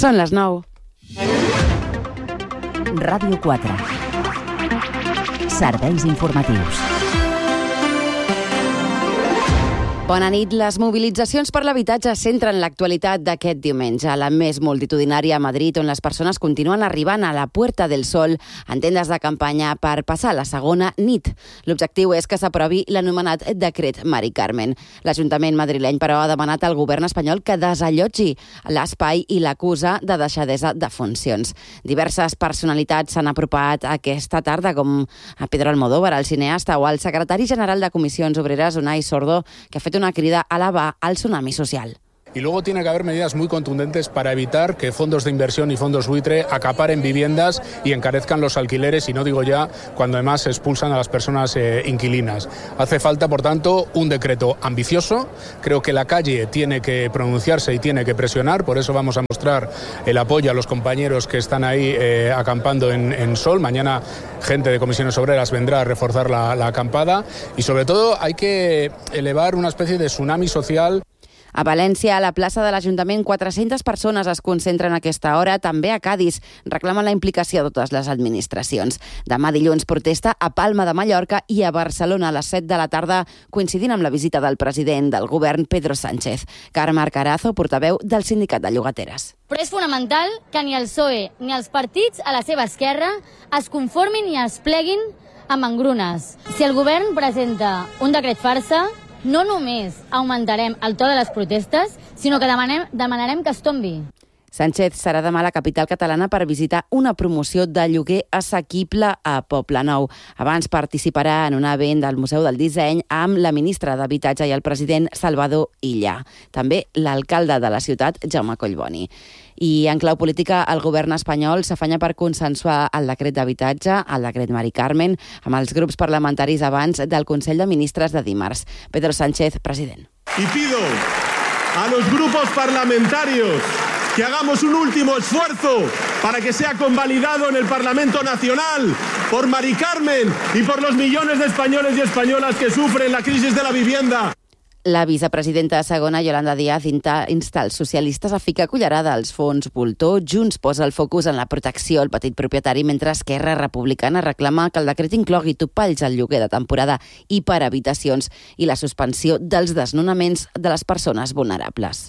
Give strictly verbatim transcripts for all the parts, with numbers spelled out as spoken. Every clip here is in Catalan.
Són les nou. Ràdio quatre. Serveis informatius. Bona nit. Les mobilitzacions per l'habitatge centren l'actualitat d'aquest diumenge. La més multitudinària a Madrid, on les persones continuen arribant a la Puerta del Sol en tendes de campanya per passar la segona nit. L'objectiu és que s'aprovi l'anomenat decret Mari Carmen. L'Ajuntament madrileny, però, ha demanat al govern espanyol que desallotgi l'espai i l'acusa de deixadesa de funcions. Diverses personalitats s'han apropat aquesta tarda, com a Pedro Almodóvar, el cineasta, o al secretari general de Comissions Obreres, Unai Sordo, que ha fet una crida a elevar al tsunami social. Y luego tiene que haber medidas muy contundentes para evitar que fondos de inversión y fondos buitre acaparen viviendas y encarezcan los alquileres, y no digo ya cuando además expulsan a las personas eh, inquilinas. Hace falta, por tanto, un decreto ambicioso. Creo que la calle tiene que pronunciarse y tiene que presionar. Por eso vamos a mostrar el apoyo a los compañeros que están ahí eh, acampando en, en Sol. Mañana gente de Comisiones Obreras vendrá a reforzar la, la acampada. Y sobre todo hay que elevar una especie de tsunami social. A València, a la plaça de l'Ajuntament, quatre-centes persones es concentren a aquesta hora. També a Cádiz reclamen la implicació de totes les administracions. Demà dilluns protesta a Palma de Mallorca i a Barcelona a les set de la tarda, coincidint amb la visita del president del govern, Pedro Sánchez. Carme Arcarazo, portaveu del Sindicat de Llogateres. Però és fonamental que ni el P S O E ni els partits a la seva esquerra es conformin i es pleguin amb engrunes. Si el govern presenta un decret farsa, no només augmentarem el to de les protestes, sinó que demanem, demanarem que es tombi. Sánchez serà demà a la capital catalana per visitar una promoció de lloguer assequible a Poblenou. Abans participarà en un event del Museu del Disseny amb la ministra d'Habitatge i el president Salvador Illa. També l'alcalde de la ciutat, Jaume Collboni. I en clau política, el govern espanyol s'afanya per consensuar el decret d'habitatge, el decret Mari Carmen, amb els grups parlamentaris abans del Consell de Ministres de dimarts. Pedro Sánchez, president. Y pido a los grupos parlamentarios que hagamos un último esfuerzo para que sea convalidado en el Parlamento Nacional por Mari Carmen y por los millones de españoles y españolas que sufren la crisis de la vivienda. La vicepresidenta segona, Yolanda Díaz, insta els socialistes a ficar cullerada als fons voltor. Junts posa el focus en la protecció al petit propietari, mentre Esquerra Republicana reclama que el decret inclogui topalls al lloguer de temporada i per habitacions i la suspensió dels desnonaments de les persones vulnerables.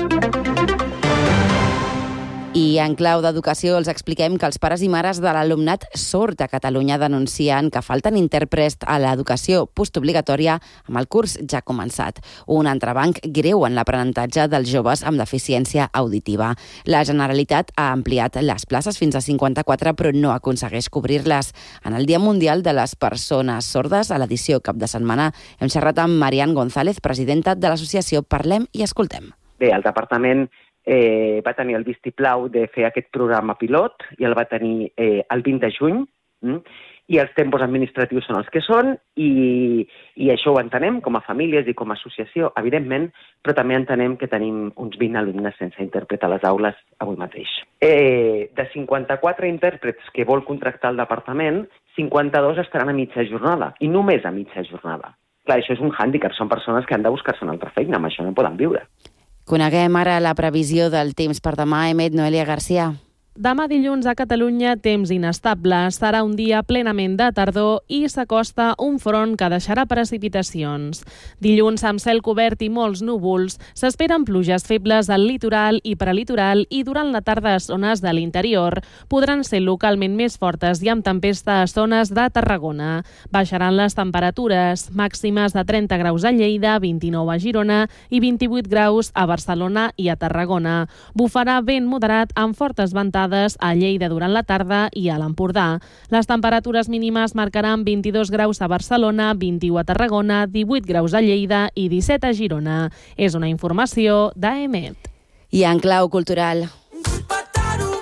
I en clau d'educació els expliquem que els pares i mares de l'alumnat sord a Catalunya denuncien que falten intèrprets a l'educació postobligatòria amb el curs ja començat. Un entrebanc greu en l'aprenentatge dels joves amb deficiència auditiva. La Generalitat ha ampliat les places fins a cinquanta-quatre, però no aconsegueix cobrir-les. En el Dia Mundial de les Persones Sordes, a l'edició cap de setmana, hem xerrat amb Marian González, presidenta de l'associació Parlem i Escoltem. Bé, el departament Eh, va tenir el vistiplau de fer aquest programa pilot i el va tenir eh, el vint de juny mm? i els tempos administratius són els que són i, i això ho entenem com a famílies i com a associació, evidentment, però també entenem que tenim uns vint alumnes sense intèrpret a les aules avui mateix. Eh, de cinquanta-quatre intèrprets que vol contractar el departament, cinquanta-dos estaran a mitja jornada i només a mitja jornada. Clar, això és un hàndicap, són persones que han de buscar-se una altra feina, amb això no poden viure. Coneguem ara la previsió del temps per demà. Emet, Noelia Garcia. Demà dilluns a Catalunya, temps inestable. Serà un dia plenament de tardor i s'acosta un front que deixarà precipitacions. Dilluns, amb cel cobert i molts núvols, s'esperen pluges febles al litoral i prelitoral i durant la tarda a zones de l'interior. Podran ser localment més fortes i amb tempesta a zones de Tarragona. Baixaran les temperatures, màximes de trenta graus a Lleida, vint-i-nou a Girona i vint-i-vuit graus a Barcelona i a Tarragona. Bufarà vent moderat amb fortes ventades a Lleida durant la tarda i a l'Empordà. Les temperatures mínimes marcaran vint-i-dos graus a Barcelona, vint-i-u a Tarragona, divuit graus a Lleida i disset a Girona. És una informació d'A E M E T. I en clau cultural.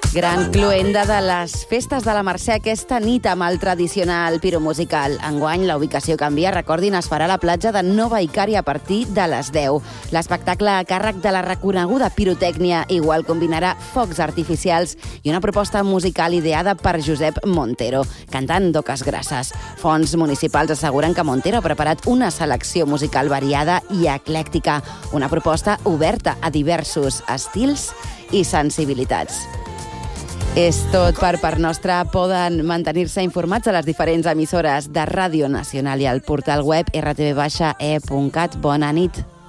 Gran cloenda de les festes de la Mercè aquesta nit amb el tradicional piromusical. Enguany la ubicació canvia, recordin, es farà a la platja de Nova Icària a partir de les deu. L'espectacle a càrrec de la reconeguda pirotècnia igual combinarà focs artificials i una proposta musical ideada per Josep Montero, cantant d'oques grasses. Fonts municipals asseguren que Montero ha preparat una selecció musical variada i eclèctica, una proposta oberta a diversos estils i sensibilitats. És tot per part nostra. Poden mantenir-se informats a les diferents emissores de Ràdio Nacional i al portal web r t v e punt cat. Bona nit.